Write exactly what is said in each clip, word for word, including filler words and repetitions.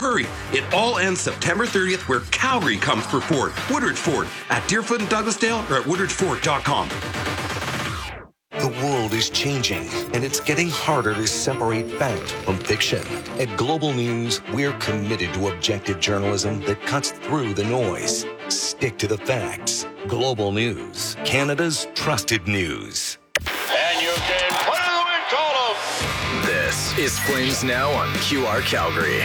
hurry. It all ends September thirtieth where Calgary comes for Ford. Woodridge Ford at Deerfoot and Douglasdale or at woodridge ford dot com. The world is changing, and it's getting harder to separate fact from fiction. At Global News, we're committed to objective journalism that cuts through the noise. Stick to the facts. Global News, Canada's trusted news. And you can put it in the win column. This is Flames Now on Q R Calgary.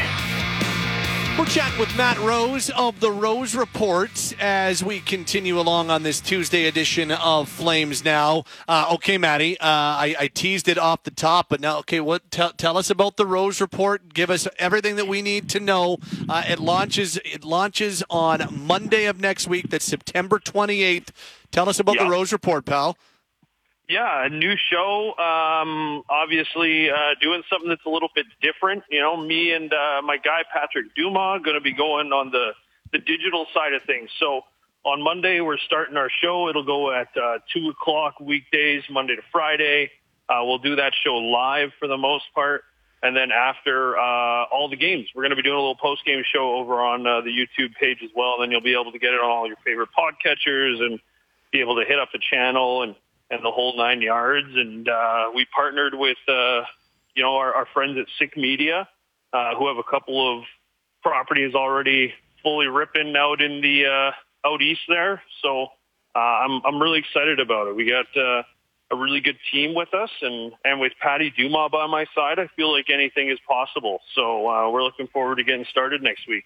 We're chatting with Matt Rose of the Rose Report as we continue along on this Tuesday edition of Flames Now. Uh, okay, Matty, uh, I, I teased it off the top, but now, okay, what? Tell, tell us about the Rose Report. Give us everything that we need to know. Uh, it launches. It launches on Monday of next week. That's September twenty-eighth. Tell us about yeah. the Rose Report, pal. Yeah, a new show. Um, obviously, uh, doing something that's a little bit different. You know, me and uh, my guy Patrick Dumas going to be going on the the digital side of things. So on Monday, we're starting our show. It'll go at uh, two o'clock weekdays, Monday to Friday. Uh, we'll do that show live for the most part. And then after uh, all the games, we're going to be doing a little post-game show over on uh, the YouTube page as well. And then you'll be able to get it on all your favorite podcatchers and be able to hit up the channel and and the whole nine yards. And uh, we partnered with, uh, you know, our, our friends at Sick Media, uh, who have a couple of properties already fully ripping out in the uh, out east there. So uh, I'm I'm really excited about it. We got uh, a really good team with us, and, and with Patty Dumas by my side, I feel like anything is possible. So uh, we're looking forward to getting started next week.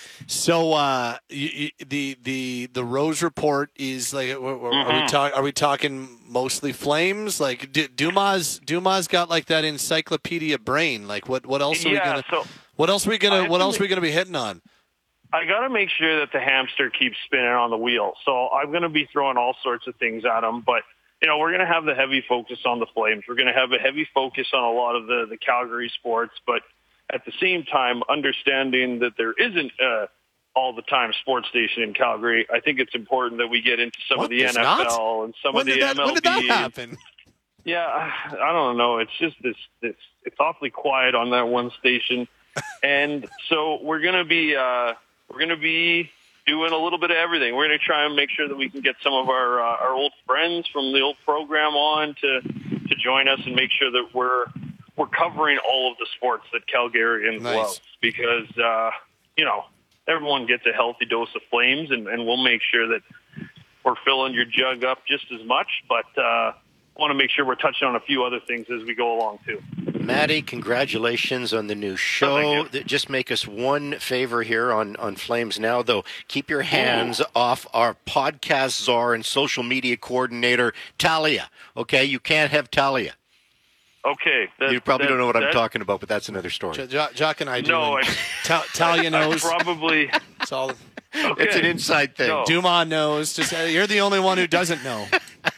So uh, you, you, the the the Rose Report is like, are, Mm-hmm. are we talking? Are we talking mostly Flames? Like D- Dumas Dumas got like that encyclopedia brain. Like what what else are we Yeah, gonna? so what else are we I gonna? have What to else are we make- gonna be hitting on? I got to make sure that the hamster keeps spinning on the wheel. So I'm going to be throwing all sorts of things at him. But, you know, we're going to have the heavy focus on the Flames. We're going to have a heavy focus on a lot of the, the Calgary sports. But at the same time, understanding that there isn't uh, all the time sports station in Calgary, I think it's important that we get into some What, of the there's N F L not? and some When of the did that? M L B. When did that happen? Yeah, I don't know. It's just this, this it's awfully quiet on that one station. And so we're going to be uh, we're going to be doing a little bit of everything. We're going to try and make sure that we can get some of our uh, our old friends from the old program on to to join us and make sure that we're we're covering all of the sports that Calgarians Nice. love, because uh, you know, everyone gets a healthy dose of Flames, and, and we'll make sure that we're filling your jug up just as much, but uh, want to make sure we're touching on a few other things as we go along too. Maddie, congratulations on the new Oh, show. thank you. Just make us one favor here on, on Flames Now, though. Keep your hands off our podcast czar and social media coordinator, Talia. Okay? You can't have Talia. Okay. That, You probably that, don't know what I'm that- talking about, but that's another story. Jo- Jo- Jock and I do. No, and I- Ta- Talia knows. Probably. It's all. Okay. It's an inside thing. No. Dumas knows. Just uh, you're the only one who doesn't know.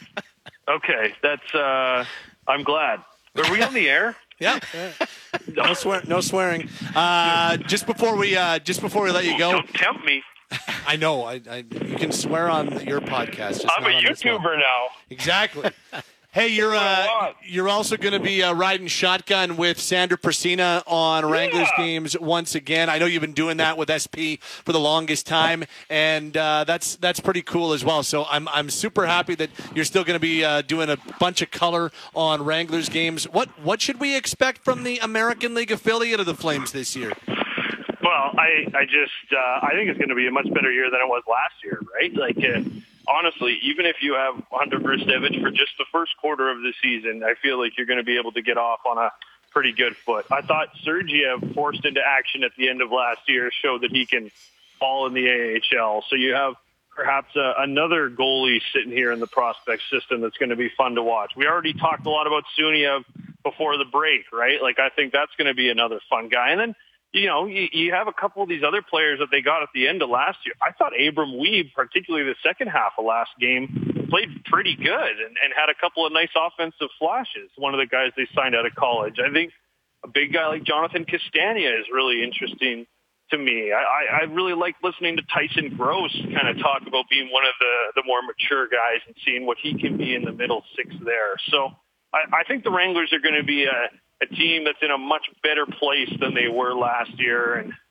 Okay, that's. Uh, I'm glad. Are we on the air? Yeah. No swear. No swearing. Uh, just before we, uh, just before we let you go, Don't tempt me. I know. I, I you can swear on your podcast. Just I'm not a on this one. YouTuber now. Exactly. Hey, you're That's what I uh, want. you're also going to be uh, riding shotgun with Sandra Persina on Wranglers Yeah. games once again. I know you've been doing that with S P for the longest time, and uh, that's that's pretty cool as well. So I'm I'm super happy that you're still going to be uh, doing a bunch of color on Wranglers games. What what should we expect from the American League affiliate of the Flames this year? Well, I, I just, uh, I think it's going to be a much better year than it was last year, right? Like, uh, honestly, even if you have Hunter Bristevich for just the first quarter of the season, I feel like you're going to be able to get off on a pretty good foot. I thought Sergiev, forced into action at the end of last year, showed that he can ball in the A H L. So you have perhaps uh, another goalie sitting here in the prospect system that's going to be fun to watch. We already talked a lot about Suniev before the break, right? Like, I think that's going to be another fun guy. And then, you know, you, you have a couple of these other players that they got at the end of last year. I thought Abram Weeb, particularly the second half of last game, played pretty good and, and had a couple of nice offensive flashes. One of the guys they signed out of college. I think a big guy like Jonathan Castagna is really interesting to me. I, I, I really like listening to Tyson Gross kind of talk about being one of the, the more mature guys and seeing what he can be in the middle six there. So I, I think the Wranglers are going to be a a team that's in a much better place than they were last year. And